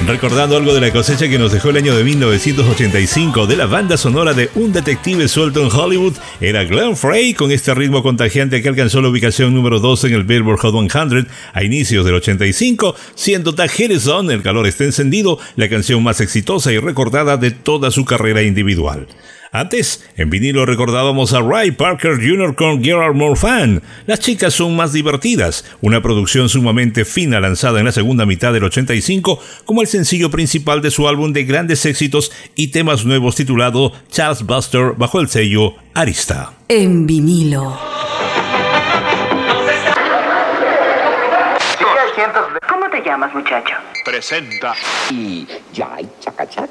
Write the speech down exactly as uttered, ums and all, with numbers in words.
Recordando algo de la cosecha que nos dejó el año de mil novecientos ochenta y cinco de la banda sonora de Un detective suelto en Hollywood, era Glenn Frey con este ritmo contagiante que alcanzó la ubicación número dos en el Billboard Hot cien a inicios del ochenta y cinco, siendo Tag Harrison, El calor está encendido, la canción más exitosa y recordada de toda su carrera individual. Antes, en vinilo recordábamos a Ray Parker junior con Get Are More Fun. Las chicas son más divertidas, una producción sumamente fina lanzada en la segunda mitad del ochenta y cinco como el sencillo principal de su álbum de grandes éxitos y temas nuevos titulado Charles Buster bajo el sello Arista. En vinilo. ¿Cómo te llamas, muchacho? Presenta. Y ya hay chaca chaca.